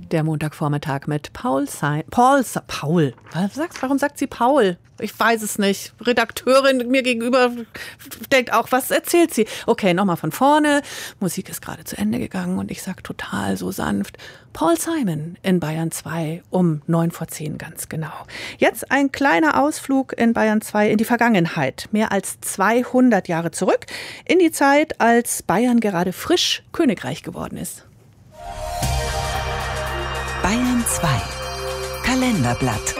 Der Montagvormittag mit Paul. Warum sagt sie Paul? Ich weiß es nicht. Redakteurin mir gegenüber denkt auch, was erzählt sie? Okay, nochmal von vorne. Musik ist gerade zu Ende gegangen und ich sag total so sanft, Paul Simon in Bayern 2 um 9:10 ganz genau. Jetzt ein kleiner Ausflug in Bayern 2 in die Vergangenheit. Mehr als 200 Jahre zurück in die Zeit, als Bayern gerade frisch Königreich geworden ist. Bayern 2 Kalenderblatt.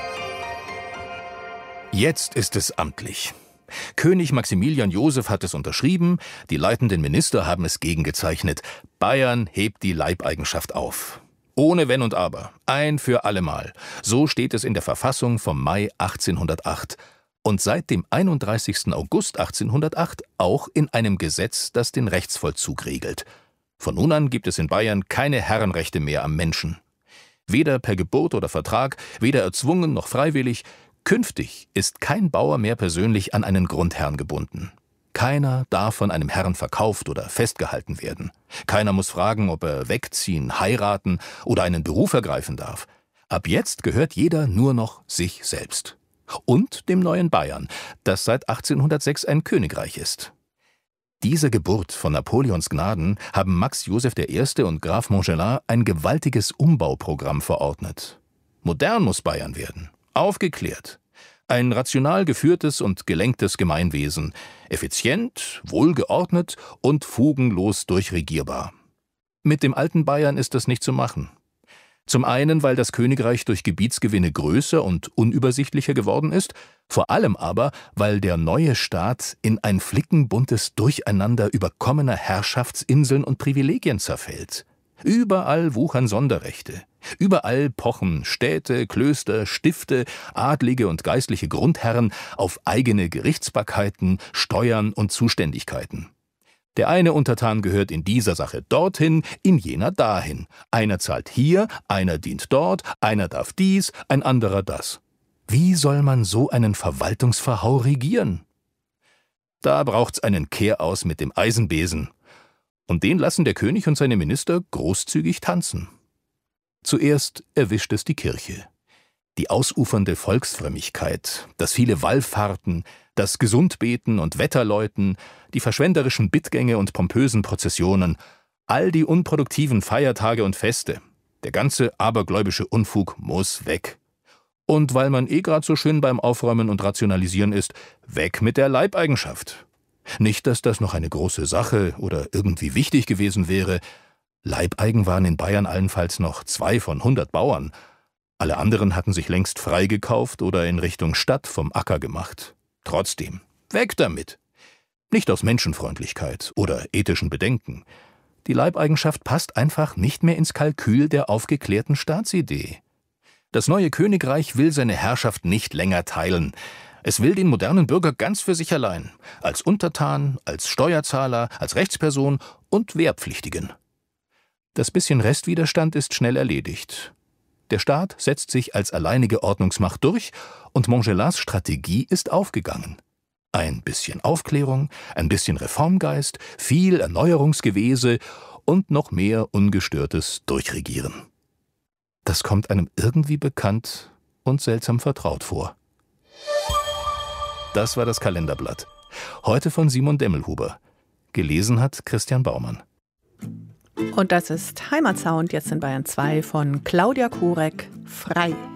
Jetzt ist es amtlich. König Maximilian Joseph hat es unterschrieben, die leitenden Minister haben es gegengezeichnet. Bayern hebt die Leibeigenschaft auf. Ohne Wenn und Aber, ein für allemal. So steht es in der Verfassung vom Mai 1808. Und seit dem 31. August 1808 auch in einem Gesetz, das den Rechtsvollzug regelt. Von nun an gibt es in Bayern keine Herrenrechte mehr am Menschen. Weder per Geburt oder Vertrag, weder erzwungen noch freiwillig. Künftig ist kein Bauer mehr persönlich an einen Grundherrn gebunden. Keiner darf von einem Herrn verkauft oder festgehalten werden. Keiner muss fragen, ob er wegziehen, heiraten oder einen Beruf ergreifen darf. Ab jetzt gehört jeder nur noch sich selbst. Und dem neuen Bayern, das seit 1806 ein Königreich ist. Diese Geburt von Napoleons Gnaden haben Max Joseph I. und Graf Montgelas ein gewaltiges Umbauprogramm verordnet. Modern muss Bayern werden, aufgeklärt. Ein rational geführtes und gelenktes Gemeinwesen, effizient, wohlgeordnet und fugenlos durchregierbar. Mit dem alten Bayern ist das nicht zu machen. Zum einen, weil das Königreich durch Gebietsgewinne größer und unübersichtlicher geworden ist, vor allem aber, weil der neue Staat in ein flickenbuntes Durcheinander überkommener Herrschaftsinseln und Privilegien zerfällt. Überall wuchern Sonderrechte. Überall pochen Städte, Klöster, Stifte, adlige und geistliche Grundherren auf eigene Gerichtsbarkeiten, Steuern und Zuständigkeiten. Der eine Untertan gehört in dieser Sache dorthin, in jener dahin. Einer zahlt hier, einer dient dort, einer darf dies, ein anderer das. Wie soll man so einen Verwaltungsverhau regieren? Da braucht's einen Kehraus mit dem Eisenbesen. Und den lassen der König und seine Minister großzügig tanzen. Zuerst erwischt es die Kirche. Die ausufernde Volksfrömmigkeit, das viele Wallfahrten, das Gesundbeten und Wetterläuten, die verschwenderischen Bittgänge und pompösen Prozessionen, all die unproduktiven Feiertage und Feste, der ganze abergläubische Unfug muss weg. Und weil man grad so schön beim Aufräumen und Rationalisieren ist, weg mit der Leibeigenschaft. Nicht, dass das noch eine große Sache oder irgendwie wichtig gewesen wäre. Leibeigen waren in Bayern allenfalls noch 2 von 100 Bauern. Alle anderen hatten sich längst freigekauft oder in Richtung Stadt vom Acker gemacht. Trotzdem, weg damit! Nicht aus Menschenfreundlichkeit oder ethischen Bedenken. Die Leibeigenschaft passt einfach nicht mehr ins Kalkül der aufgeklärten Staatsidee. Das neue Königreich will seine Herrschaft nicht länger teilen. Es will den modernen Bürger ganz für sich allein, als Untertan, als Steuerzahler, als Rechtsperson und Wehrpflichtigen. Das bisschen Restwiderstand ist schnell erledigt. Der Staat setzt sich als alleinige Ordnungsmacht durch und Montgelas Strategie ist aufgegangen. Ein bisschen Aufklärung, ein bisschen Reformgeist, viel Erneuerungsgewese und noch mehr ungestörtes Durchregieren. Das kommt einem irgendwie bekannt und seltsam vertraut vor. Das war das Kalenderblatt. Heute von Simon Demmelhuber. Gelesen hat Christian Baumann. Und das ist Heimatsound jetzt in Bayern 2 von Claudia Kurek, Frei.